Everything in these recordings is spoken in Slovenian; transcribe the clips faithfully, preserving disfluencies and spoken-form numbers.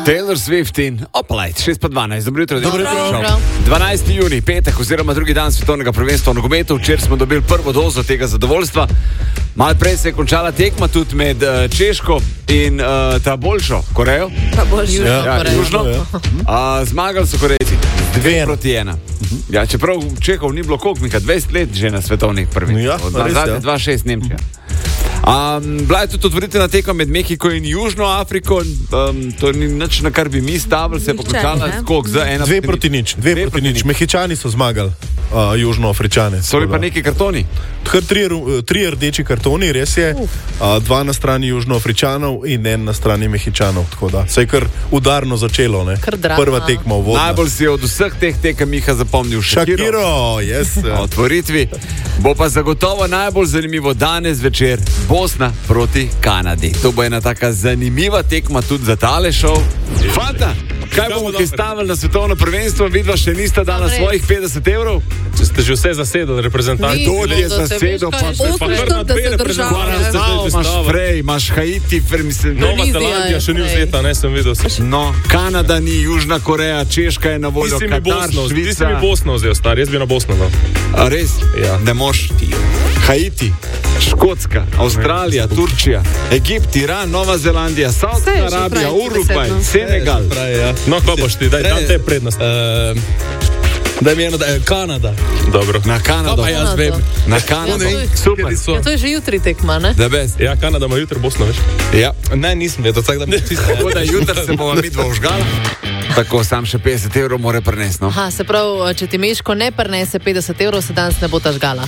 Taylor Swift in Opalite, šest pa dvanajst, dobro jutro. Dobro jutro. dvanajsti junij, petek oziroma drugi dan svetovnega prvenstva v nogometu. Včeraj smo dobili prvo dozo tega zadovoljstva. Malo prej se je končala tekma tudi med uh, Češko in uh, ta boljšo Korejo. Ta boljšo ja, ja, južno. Ja. Uh, zmagali so Korejci dve proti ena. Ja, čeprav Čehov ni bilo koliko, Mika, dvajset let že na svetovnih prvih. Ja, zadnje dva šest Nemčija. Um, bila je tudi otvoritvena tekma med Mehiko in Južno Afriko. Um, to ni nič, na kar bi mi stavili, se je pokončala skok za ena Dve proti nič. Dve Dve proti proti nič. Mehičani so zmagali uh, Južnoafričane. So bili pa neki kartoni. Kar tri, tri rdeči kartoni, res je. Uh, dva na strani Južnoafričanov in en na strani Mehičanov. Tako da se je kar udarno začelo. Ne? Prva tekma v vodu. Najbolj si je od vseh teh tekem Miha zapomnil Shakiro. Shakiro, yes. Na otvoritvi. Bo pa zagotovo najbolj zanimivo danes večer. Bosna proti Kanadi. To bo ena taka zanimiva tekma tudi za tale šov. Fanta, kaj bomo kaj stavili na svetovno prvenstvo? Vidva še nista dala svojih petdeset evrov? Če ste že vse zasedali, reprezentanti. Kdo je zasedel? osemsto držav. Imaš Frej, imaš Haiti, Frej, mislim. Nova Zelandija še ni vzeta, ne sem videl. No, Kanada ni, Južna Koreja, Češka je na voljo, Ti si mi Katar, Bosno, ti si Švica. mi Bosno vzel, star, jaz bi na Bosno dal. A res? Ja. Ne moš. Haiti, Škotska, Avstralija, Turčija, Egipt, Iran, Nova Zelandija, Vse Saudska je že Arabija, pravi, Urugvaj, desetno. Senegal. No, ko boš ti, daj, tam te je prednost. Uh, daj mi eno, da je Kanada. Dobro. Na Kanado. Pa jaz vem. Na Kanado. Super. Ja, to je že jutri tekma, ne? Da best. Ja, Kanada ima jutri Bosno, veš? Ja. Ne, nisem vedel, tako da mi čisto. Tako da jutri se bomo midva užgala. Tako, sam še petdeset evrov more prenesti, no. Aha, se pravi, če ti Meško ne prenese petdeset evrov, se danes ne bo ta žgala.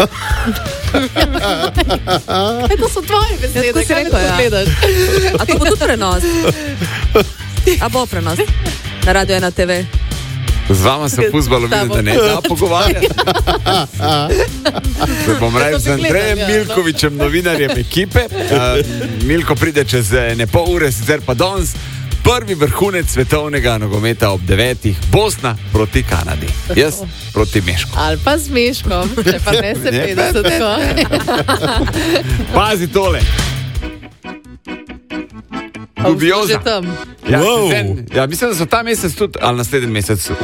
E, to so tvoje besede, Jaz, ko si kaj rekel, to ja. gledaš? A to bo tudi prenos? A bo prenos? Na Radio ena te ve. Z vama se v fuzbalu vidi, da ne da pogovarjati. Se bom rekel z Andrejem Milkovičem, novinarjem ekipe. Uh, Milko pride čez ne pol ure, sicer pa danes. Prvi vrhunec svetovnega nogometa ob devetih. Bosna proti Kanadi. Jaz proti Meško. Ali pa z Meškom, če pa ne se petdeset. Pazi tole. Dubioza. Že tam. Ja, Wow. ten, ja, mislim, da so ta mesec tudi, ali naslednji mesec